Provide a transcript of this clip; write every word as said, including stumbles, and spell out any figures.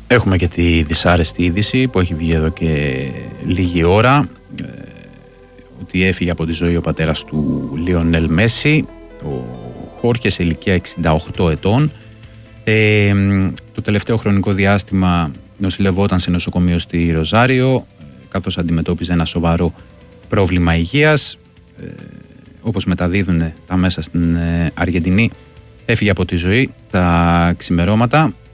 Έχουμε και τη δυσάρεστη είδηση που έχει βγει εδώ και λίγη ώρα, ε, ότι έφυγε από τη ζωή ο πατέρας του Λιονέλ Μέση, ο Χόρχε, σε ηλικία εξήντα οκτώ ετών. Ε, το τελευταίο χρονικό διάστημα νοσηλευόταν σε νοσοκομείο στη Ροζάριο, καθώς αντιμετώπιζε ένα σοβαρό πρόβλημα υγείας. Ε, όπως μεταδίδουν τα μέσα στην Αργεντινή, έφυγε από τη ζωή τα ξημερώματα